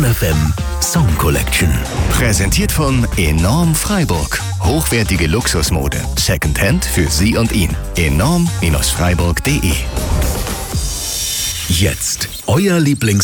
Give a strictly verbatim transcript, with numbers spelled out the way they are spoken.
Fun F M Song Collection. Präsentiert von Enorm Freiburg. Hochwertige Luxusmode. Secondhand für Sie und ihn. enorm Bindestrich freiburg punkt de. Jetzt euer Lieblings